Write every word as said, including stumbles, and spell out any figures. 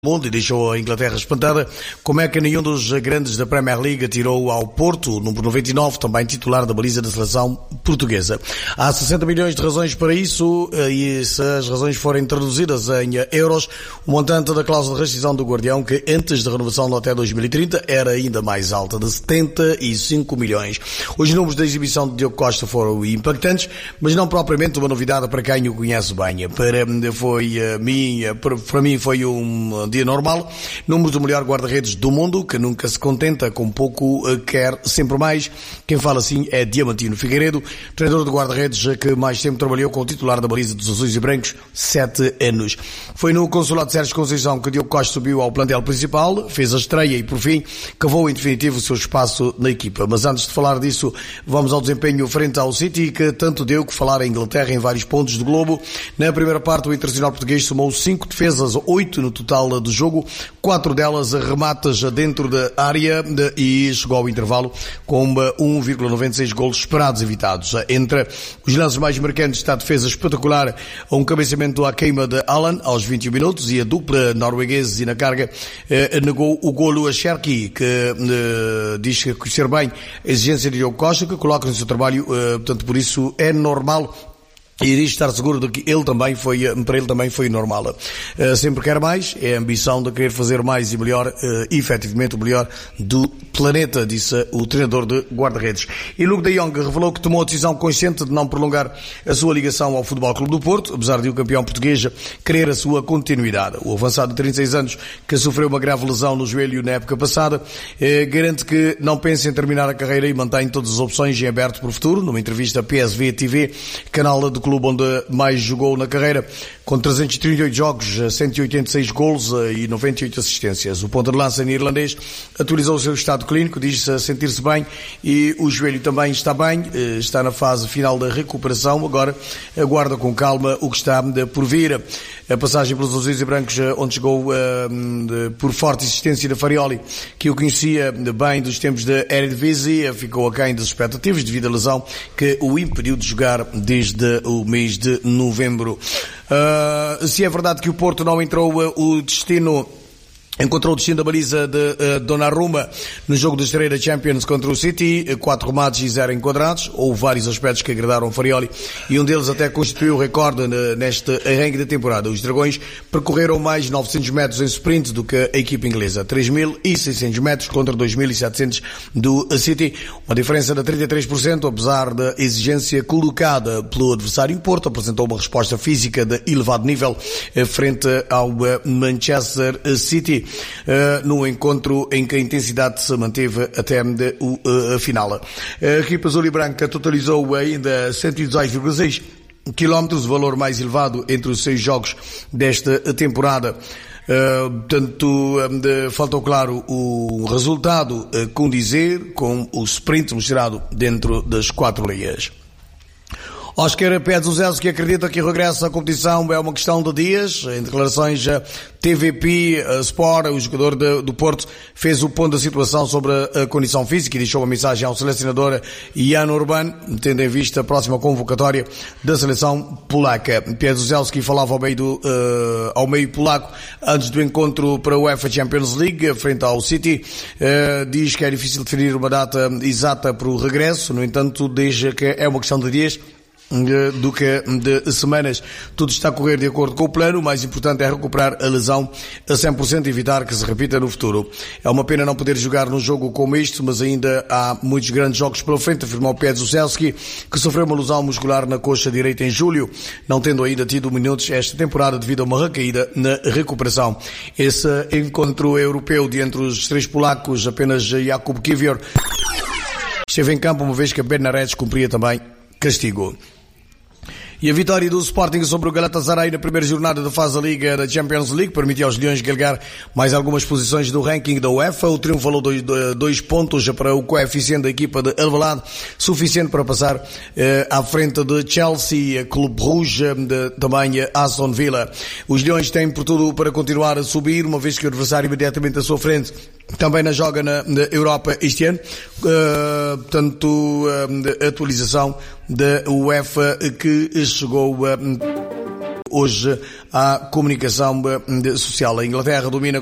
mundo e deixou a Inglaterra espantada. Como é que nenhum dos grandes da Premier League tirou ao Porto, número noventa e nove, também titular da baliza da seleção portuguesa? Há sessenta milhões de razões para isso, e se as razões forem traduzidas em euros, o montante da cláusula de rescisão do Guardião, que antes da renovação até dois mil e trinta era ainda mais alta, de setenta e cinco milhões. Os números da exibição de Diogo Costa foram impactantes, mas não propriamente uma novidade para quem o conhece bem. Para, foi, a mim, para, para mim foi um dia normal. Número do melhor guarda-redes do mundo, que nunca se contenta com pouco, quer sempre mais. Quem fala assim é Diamantino Figueiredo, treinador de guarda-redes que mais tempo trabalhou com o titular da baliza dos azuis e brancos, sete anos. Foi no consulado de Sérgio Conceição que Diogo Costa subiu ao plantel principal, fez a estreia e, por fim, cavou em definitivo o seu espaço na equipa. Mas antes de falar disso, vamos ao desempenho frente ao City, que tanto deu que falar a Inglaterra em vários pontos do globo. Na primeira parte, o internacional português somou cinco defesas, oito no total do jogo, quatro delas rematas dentro da área e chegou ao intervalo com um vírgula noventa e seis golos esperados evitados. Entre os lances mais marcantes está a defesa espetacular, um cabeceamento à queima de Alan aos vinte e um minutos, e a dupla noruegueses e na carga eh, negou o golo a Cherki, que eh, diz que conhecer bem a exigência de Diogo Costa, que coloca no seu trabalho, eh, portanto por isso é normal. E diz estar seguro de que ele também foi, para ele também foi normal. Uh, sempre quer mais, é a ambição de querer fazer mais e melhor, uh, efetivamente o melhor do planeta, disse o treinador de guarda-redes. E Luuk de Jong revelou que tomou a decisão consciente de não prolongar a sua ligação ao Futebol Clube do Porto, apesar de o campeão português querer a sua continuidade. O avançado de trinta e seis anos, que sofreu uma grave lesão no joelho na época passada, eh, garante que não pensa em terminar a carreira e mantém todas as opções em aberto para o futuro. Numa entrevista à P S V T V, canal do clube onde mais jogou na carreira, com trezentos e trinta e oito jogos, cento e oitenta e seis golos e noventa e oito assistências. O ponta de lança neerlandês atualizou o seu estado clínico, diz-se sentir-se bem e o joelho também está bem, está na fase final da recuperação, agora aguarda com calma o que está por vir. A passagem pelos azuis e brancos, onde chegou uh, por forte insistência da Farioli, que o conhecia bem dos tempos da Eredivisie, ficou aquém das expectativas devido à lesão que o impediu de jogar desde o mês de novembro. Uh, se é verdade que o Porto não entrou, uh, o destino encontrou o destino da baliza de uh, Donnarumma no jogo de estreia da Champions contra o City, quatro remates e zero enquadrados. Houve vários aspectos que agradaram Farioli e um deles até constituiu o recorde neste arranque da temporada. Os Dragões percorreram mais novecentos metros em sprint do que a equipa inglesa, três mil e seiscentos metros contra dois mil e setecentos do City, uma diferença de trinta e três por cento, apesar da exigência colocada pelo adversário. O Porto apresentou uma resposta física de elevado nível frente ao Manchester City, Uh, no encontro em que a intensidade se manteve até de, uh, a final. A equipa azul e branca totalizou ainda cento e dezoito vírgula seis quilómetros, o valor mais elevado entre os seis jogos desta temporada. Uh, portanto, uh, faltou claro o resultado uh, condizer com o sprint mostrado dentro das quatro linhas. Oscar Pedzuzelski acredita que o regresso à competição é uma questão de dias. Em declarações a T V P Sport, o jogador de, do Porto fez o ponto da situação sobre a, a condição física e deixou uma mensagem ao selecionador Jan Urban, tendo em vista a próxima convocatória da seleção polaca. Pedzuzelski falava ao meio, do, uh, ao meio polaco antes do encontro para a UEFA Champions League, frente ao City. Uh, diz que é difícil definir uma data exata para o regresso, no entanto, desde que é uma questão de dias do que de semanas. Tudo está a correr de acordo com o plano. O mais importante é recuperar a lesão a cem por cento e evitar que se repita no futuro. É uma pena não poder jogar num jogo como este, mas ainda há muitos grandes jogos pela frente, afirmou Pedzuzelski, que sofreu uma lesão muscular na coxa direita em julho, não tendo ainda tido minutos esta temporada devido a uma recaída na recuperação. Esse encontro europeu de entre os três polacos, apenas Jakub Kiwior esteve em campo, uma vez que a Bernardes cumpria também castigo. E a vitória do Sporting sobre o Galatasaray na primeira jornada da fase da Liga da Champions League permitiu aos Leões galgar mais algumas posições do ranking da UEFA. O triunfo valeu dois, dois pontos para o coeficiente da equipa de Alvalade, suficiente para passar eh, à frente de Chelsea, Clube Rouge, de, também Aston Villa. Os Leões têm por tudo para continuar a subir, uma vez que o adversário imediatamente à sua frente também na joga na, na Europa este ano. Uh, portanto, uh, atualização da UEFA que chegou uh, hoje à comunicação social. A Inglaterra domina